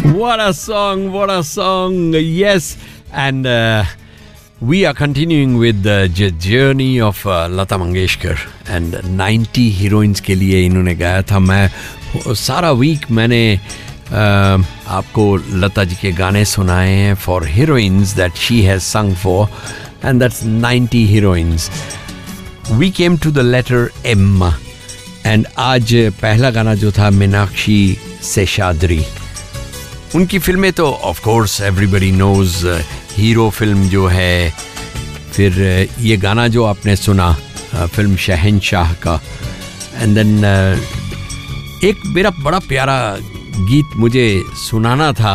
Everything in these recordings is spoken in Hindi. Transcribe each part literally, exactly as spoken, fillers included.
What a song, what a song. Yes, and uh, we are continuing with the j- journey of uh, Lata Mangeshkar and ninety heroines के लिए इन्होंने गाया था. मैं सारा वीक मैंने uh, आपको लता जी के गाने सुनाए हैं for heroines that she has sung for, and that's ninety heroines. We came to the letter M, and आज पहला गाना जो था मीनाक्षी शेषाद्री. उनकी फिल्में तो of course everybody knows, hero film जो है, फिर ये गाना जो आपने सुना फिल्म शहंशाह का, एंड देन एक मेरा बड़ा प्यारा गीत मुझे सुनाना था,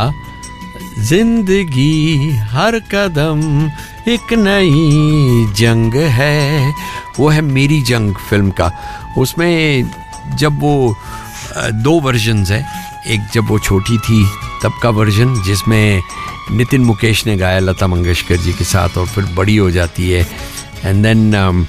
जिंदगी हर कदम एक नई जंग है, वो है मेरी जंग फिल्म का. उसमें जब वो दो वर्जन्स हैं, एक जब वो छोटी थी तब का वर्जन जिसमें नितिन मुकेश ने गाया लता मंगेशकर जी के साथ, और फिर बड़ी हो जाती है, and then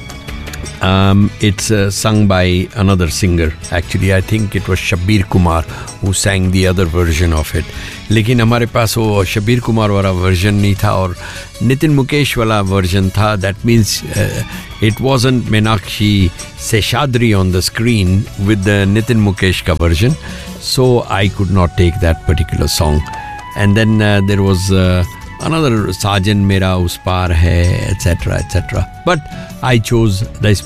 it's sung by another singer. Actually I think it was Shabbir Kumar who sang the other version of it. लेकिन हमारे पास वो शब्बीर कुमार वाला वर्जन नहीं था और नितिन मुकेश वाला वर्जन था. That means uh, it wasn't Meenakshi Seshadri on the screen with the Nitin Mukesh ka version, so I could not take that particular song. And then uh, there was uh, another Sajan Mera Us Paar Hai, etc, etc, but I chose the